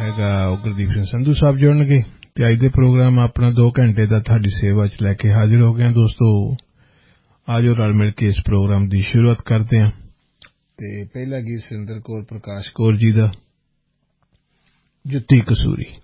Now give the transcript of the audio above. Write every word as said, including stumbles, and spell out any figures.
ਹੈਗਾ ਉਹ ਗੁਰਦੀਪ ਸਿੰਘ ਸੰਧੂ ਸਾਹਿਬ ਜੁੜਨਗੇ ਅਤੇ ਅੱਜ ਦੇ ਪ੍ਰੋਗਰਾਮ ਆਪਣਾ ਦੋ ਘੰਟੇ ਦਾ ਤੁਹਾਡੀ ਸੇਵਾ 'ਚ ਲੈ ਕੇ ਹਾਜ਼ਰ ਹੋ ਗਏ ਹਾਂ ਦੋਸਤੋ। ਆ ਜਾਓ ਰਲ ਮਿਲ ਕੇ ਇਸ ਪ੍ਰੋਗਰਾਮ ਦੀ ਸ਼ੁਰੂਆਤ ਕਰਦੇ ਹਾਂ। ਅਤੇ ਪਹਿਲਾ ਗੀਤ ਸੁਰਿੰਦਰ ਕੌਰ ਪ੍ਰਕਾਸ਼ ਕੌਰ ਜੀ ਦਾ ਜੁੱਤੀ ਕਸੂਰੀ।